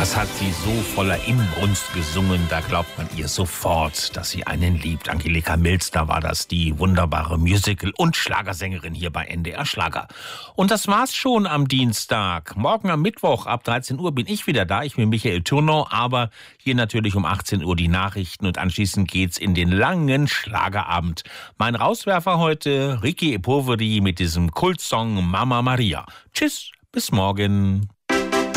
Das hat sie so voller Inbrunst gesungen, da glaubt man ihr sofort, dass sie einen liebt. Angelika Milster war das, die wunderbare Musical- und Schlagersängerin hier bei NDR Schlager. Und das war's schon am Dienstag. Morgen am Mittwoch ab 13 Uhr bin ich wieder da, ich bin Michael Thürnau, aber hier natürlich um 18 Uhr die Nachrichten und anschließend geht's in den langen Schlagerabend. Mein Rauswerfer heute, Ricky E. Poveri mit diesem Kultsong Mama Maria. Tschüss, bis morgen.